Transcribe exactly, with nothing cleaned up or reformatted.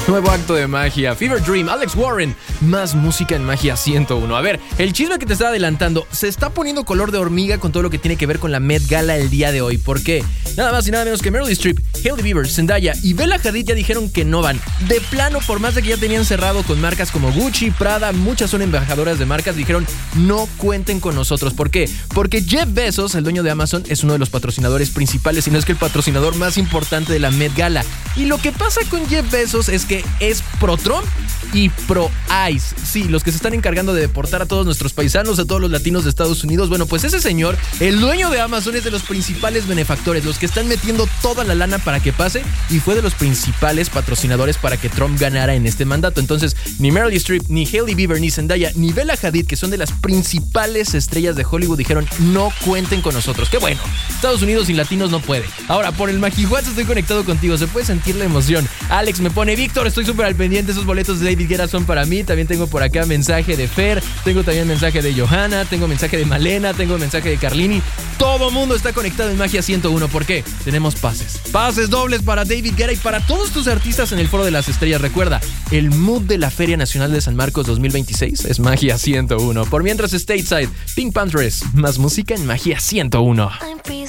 Nuevo acto de magia, Fever Dream, Alex Warren, más música en Magia ciento uno. A ver, el chisme que te estaba adelantando se está poniendo color de hormiga con todo lo que tiene que ver con la Met Gala el día de hoy. ¿Por qué? Nada más y nada menos que Meryl Streep, Hailey Bieber, Zendaya y Bella Hadid ya dijeron que no van. De plano, por más de que ya tenían cerrado con marcas como Gucci, Prada, muchas son embajadoras de marcas, dijeron no cuenten con nosotros. ¿Por qué? Porque Jeff Bezos, el dueño de Amazon, es uno de los patrocinadores principales, si no es que el patrocinador más importante de la Met Gala. Y lo que pasa con Jeff Bezos es que es pro Trump y pro ICE. Sí, los que se están encargando de deportar a todos nuestros paisanos, a todos los latinos de Estados Unidos. Bueno, pues ese señor, el dueño de Amazon, es de los principales benefactores, los que están metiendo toda la lana para que pase, y fue de los principales patrocinadores para que Trump ganara en este mandato. Entonces, ni Meryl Streep, ni Hailey Bieber, ni Zendaya, ni Bella Hadid, que son de las principales estrellas de Hollywood, dijeron no cuenten con nosotros. ¡Qué bueno! Estados Unidos sin latinos no puede. Ahora, por el Majihuatz estoy conectado contigo, se puede sentir la emoción. Alex me pone, Víctor, estoy súper al pendiente, esos boletos de David Guetta son para mí. También tengo por acá mensaje de Fer, tengo también mensaje de Johanna, tengo mensaje de Malena, tengo mensaje de Carlini. Todo mundo está conectado en Magia ciento uno. ¿Por qué? Tenemos pases. Pases dobles para David Guetta y para todos tus artistas en el Foro de las Estrellas. Recuerda, el mood de la Feria Nacional de San Marcos dos mil veintiséis es Magia ciento uno. Por mientras, Stateside, Pink Panthers, más música en Magia ciento uno.